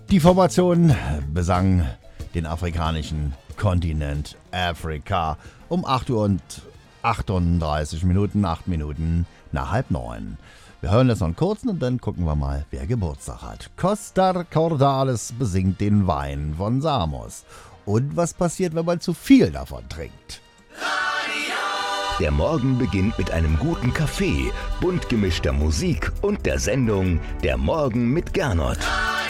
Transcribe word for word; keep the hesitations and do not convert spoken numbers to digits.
Die Formation besang den afrikanischen Kontinent Afrika um acht Uhr und achtunddreißig Minuten, acht Minuten nach halb neun. Wir hören jetzt noch einen kurzen und dann gucken wir mal, wer Geburtstag hat. Costa Cordalis besingt den Wein von Samos. Und was passiert, wenn man zu viel davon trinkt? Der Morgen beginnt mit einem guten Kaffee, bunt gemischter Musik und der Sendung Der Morgen mit Gernot.